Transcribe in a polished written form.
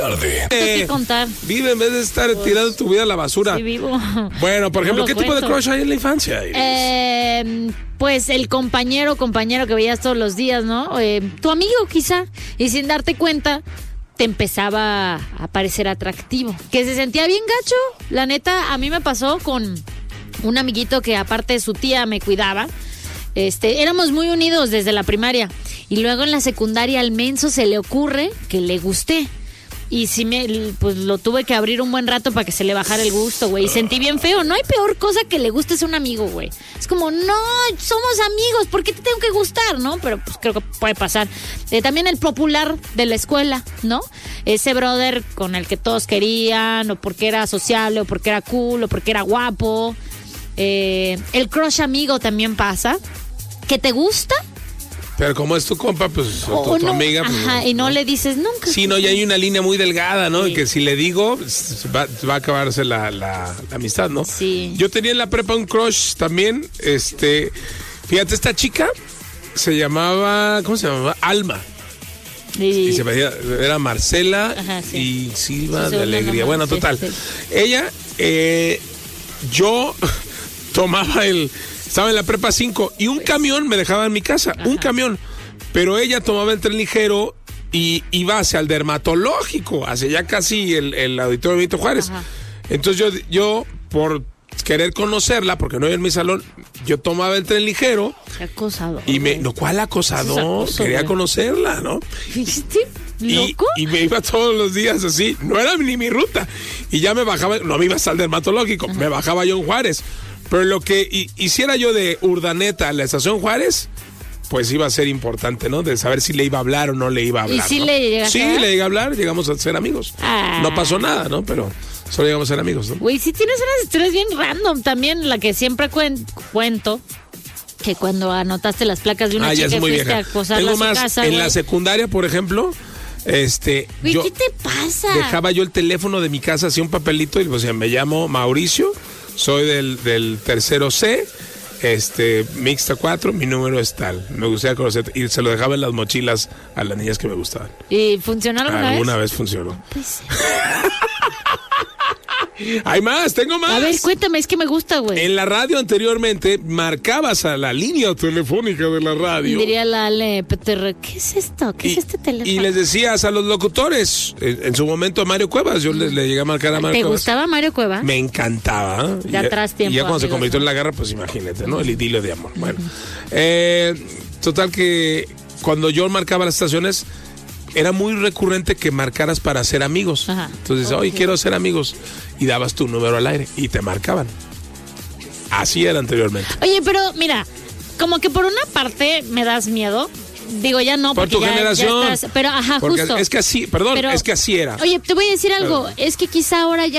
Tarde. ¿Qué contar? Vive en vez de estar tirando tu vida a la basura. Sí, vivo. Bueno, por ejemplo, ¿qué tipo de crush hay en la infancia, Iris? Pues el compañero que veías todos los días, ¿no? Tu amigo quizá, y sin darte cuenta te empezaba a parecer atractivo, que se sentía bien gacho. La neta, a mí me pasó con un amiguito que aparte de su tía me cuidaba. Éramos muy unidos desde la primaria y luego en la secundaria al menso se le ocurre que le gusté. Y sí pues lo tuve que abrir un buen rato para que se le bajara el gusto, güey. Y sentí bien feo. No hay peor cosa que le gustes a un amigo, güey. Es como, no, somos amigos, ¿por qué te tengo que gustar, no? Pero pues creo que puede pasar. También el popular de la escuela, ¿no? Ese brother con el que todos querían, o porque era sociable, o porque era cool, o porque era guapo. El crush amigo también pasa. ¿Que te gusta? Pero como es tu compa, pues tu amiga. Pues, ajá, y no le dices nunca. Sí, no, y hay una línea muy delgada, ¿no? Sí. Y que si le digo, va a acabarse la amistad, ¿no? Sí. Yo tenía en la prepa un crush también, fíjate, esta chica se llamaba, ¿cómo se llamaba? Alma. Y se parecía, era Marcela. Ajá, sí. Y Silva de Alegría. Bueno, total. Sí. Ella, yo tomaba estaba en la prepa 5 y un camión me dejaba en mi casa, un camión. Pero ella tomaba el tren ligero y iba hacia el dermatológico, hacia ya casi el auditorio Benito Juárez. Ajá. Entonces yo por querer conocerla, porque no iba en mi salón, yo tomaba el tren ligero. Qué acosador. Y ¿cuál acosador? Quería conocerla, ¿no? ¿Viste? ¿Loco? Y me iba todos los días así, no era ni mi ruta. Y ya me bajaba, no me iba hasta el dermatológico, me bajaba yo en Juárez. Pero lo que hiciera yo de Urdaneta a la estación Juárez, pues iba a ser importante, ¿no? De saber si le iba a hablar o no le iba a hablar. ¿Y si ¿no? le llegaste? Sí, le llegué a hablar, llegamos a ser amigos. No pasó nada, ¿no? Pero solo llegamos a ser amigos, ¿no? Güey, sí tienes unas historias bien random también, la que siempre cuento. Que cuando anotaste las placas de una chica que fuiste a acosarla a su casa. En la secundaria, por ejemplo, Güey, ¿qué te pasa? Dejaba yo el teléfono de mi casa, así un papelito, y pues me llamo Mauricio, soy del tercero C, mixta 4, mi número es tal. Me gustaría conocer, y se lo dejaba en las mochilas a las niñas que me gustaban. ¿Y funcionó alguna vez? Alguna vez funcionó. Pues... Hay más, tengo más. A ver, cuéntame, es que me gusta, güey. En la radio anteriormente marcabas a la línea telefónica de la radio. Diría la Ale Peter, ¿qué es esto? ¿Qué es este teléfono? Y les decías a los locutores, en su momento a Mario Cuevas, yo le llegué a marcar a Mario Cuevas. ¿Te gustaba Mario Cuevas? Me encantaba. De atrás tiempo. Y ya cuando se convirtió en la guerra, pues imagínate, ¿no? El idilio de amor. Bueno, total que cuando yo marcaba las estaciones, era muy recurrente que marcaras para ser amigos. Ajá. Entonces, oye, quiero ser amigos. Y dabas tu número al aire y te marcaban. Así era anteriormente. Oye, pero mira, como que por una parte me das miedo. Digo, ya no, por porque tu generación. Ya estás, pero, ajá, porque justo. Es que así, es que así era. Oye, te voy a decir algo. Es que quizá ahora ya